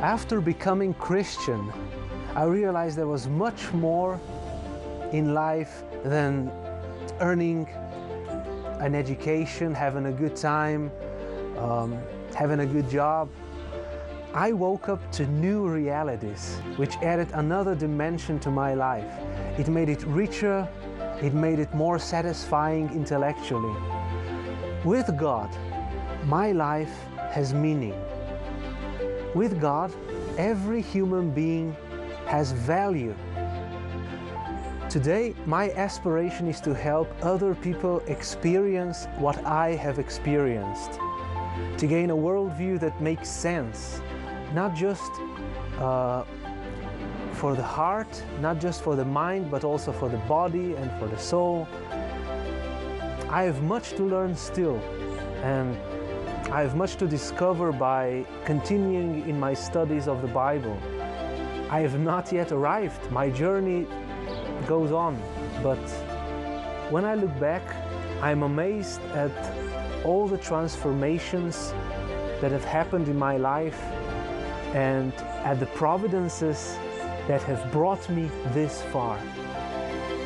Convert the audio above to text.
After becoming Christian, I realized there was much more in life than earning an education, having a good time, having a good job. I woke up to new realities, which added another dimension to my life. It made it richer, it made it more satisfying intellectually. With God, my life has meaning. With God, every human being has value. Today, my aspiration is to help other people experience what I have experienced, to gain a worldview that makes sense, not just for the heart, not just for the mind, but also for the body and for the soul. I have much to learn still, and I have much to discover by continuing in my studies of the Bible. I have not yet arrived. My journey goes on, but when I look back, I'm amazed at all the transformations that have happened in my life and at the providences that have brought me this far.